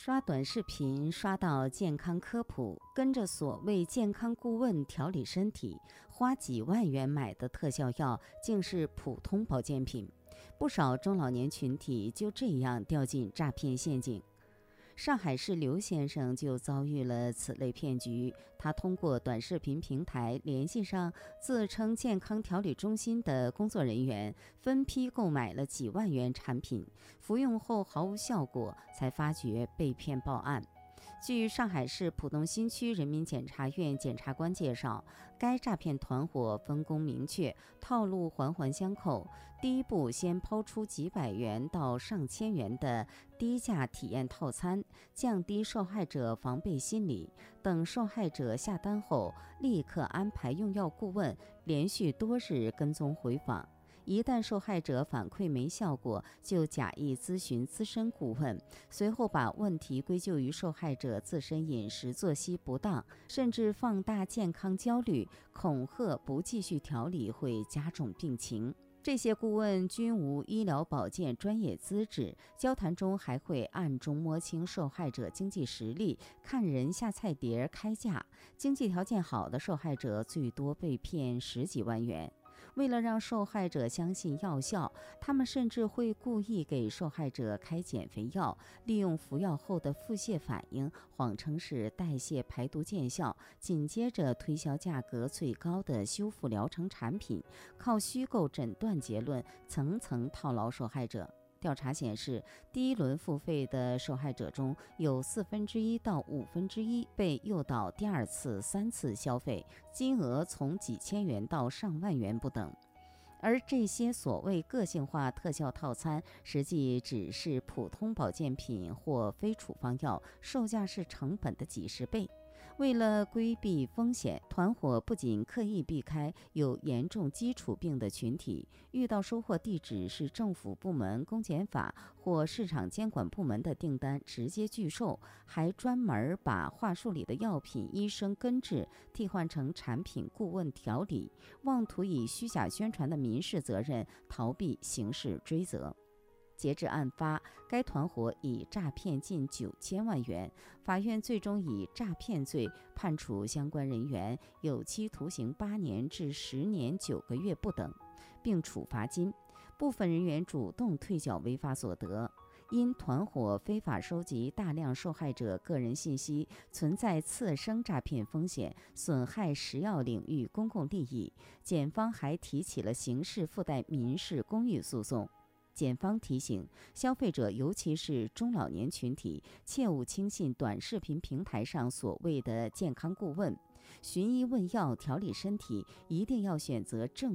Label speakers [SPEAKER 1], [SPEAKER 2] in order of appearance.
[SPEAKER 1] 刷短视频刷到健康科普，跟着所谓健康顾问调理身体，花几万元买的特效药竟是普通保健品。不少中老年群体就这样掉进诈骗陷阱。上海市刘先生就遭遇了此类骗局，他通过短视频平台联系上自称健康调理中心的工作人员，分批购买了几万元产品，服用后毫无效果，才发觉被骗报案。据上海市浦东新区人民检察院检察官介绍，该诈骗团伙分工明确，套路环环相扣。第一步，先抛出几百元到上千元的低价体验套餐，降低受害者防备心理。等受害者下单后，立刻安排用药顾问连续多日跟踪回访。一旦受害者反馈没效果，就假意咨询资深顾问，随后把问题归咎于受害者自身饮食作息不当，甚至放大健康焦虑，恐吓不继续调理会加重病情。这些顾问均无医疗保健专业资质，交谈中还会暗中摸清受害者经济实力，看人下菜碟开价。经济条件好的受害者最多被骗10几万元。为了让受害者相信药效，他们甚至会故意给受害者开减肥药，利用服药后的腹泻反应，谎称是代谢排毒见效，紧接着推销价格最高的修复疗程产品，靠虚构诊断结论，层层套牢受害者。调查显示，第一轮付费的受害者中有1/4到1/5被诱导第二次、3次消费，金额从几千元到上万元不等。而这些所谓个性化特效套餐，实际只是普通保健品或非处方药，售价是成本的几十倍。为了规避风险，团伙不仅刻意避开有严重基础病的群体，遇到收货地址是政府部门、公检法或市场监管部门的订单直接拒售，还专门把话术里的药品医生根治替换成产品顾问调理，妄图以虚假宣传的民事责任逃避刑事追责。截至案发，该团伙已诈骗近9000万元，法院最终以诈骗罪判处相关人员有期徒刑8年至10年9个月不等，并处罚金。部分人员主动退缴违法所得。因团伙非法收集大量受害者个人信息，存在次生诈骗风险，损害食药领域公共利益，检方还提起了刑事附带民事公寓诉讼。检方提醒消费者，尤其是中老年群体，切勿轻信短视频平台上所谓的健康顾问，寻医问药调理身体，一定要选择正